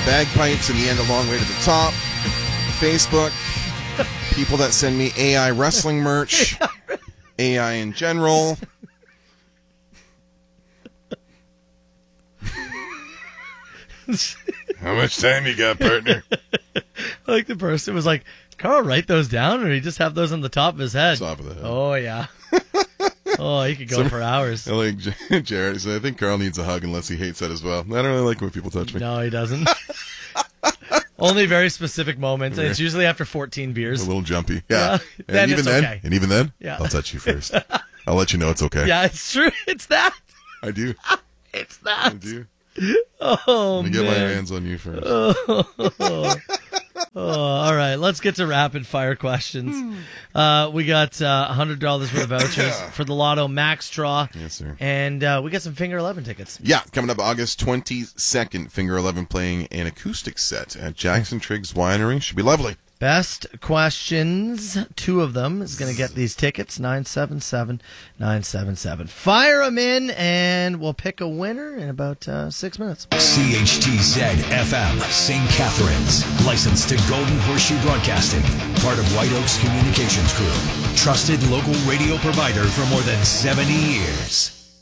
bagpipes in the end a long way to the top. Facebook. People that send me AI wrestling merch. AI in general. How much time you got, partner? I like the person was like, Carl, write those down, or he just have those on the top of his head? Top of the head. Oh, yeah. Oh, he could go for hours. I like Jared. So I think Carl needs a hug unless he hates that as well. I don't really like when people touch me. No, he doesn't. Only very specific moments, and it's usually after 14 beers. A little jumpy. Yeah. Then it's okay. And even then, Yeah. I'll touch you first. I'll let you know it's okay. Yeah, it's true. It's that. I do. It's that. I do. Oh, Let me man. get my hands on you first. All right, let's get to rapid fire questions. We got $100 worth of vouchers for the Lotto Max Draw. Yes, sir. And we got some Finger 11 tickets. Yeah, coming up August 22nd, Finger 11 playing an acoustic set at Jackson Triggs Winery. Should be lovely. Best questions, 2 of them, is going to get these tickets, 977-977. Fire them in, and we'll pick a winner in about 6 minutes. CHTZ-FM, St. Catharines. Licensed to Golden Horseshoe Broadcasting. Part of White Oaks Communications Group. Trusted local radio provider for more than 70 years.